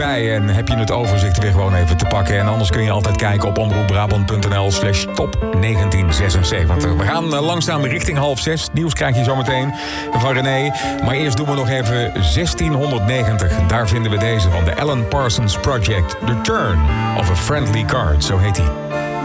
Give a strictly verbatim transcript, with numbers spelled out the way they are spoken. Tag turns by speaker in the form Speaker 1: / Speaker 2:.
Speaker 1: bij en heb je het overzicht weer gewoon even te pakken. En anders kun je altijd kijken op omroepbrabant.nl slash top negentien zesenzeventig. We gaan langzaam richting half zes. Nieuws krijg je zometeen van René. Maar eerst doen we nog even zestienhonderdnegentig. Daar vinden we deze van de Alan Parsons Project. The Turn of a Friendly Card, zo heet hij.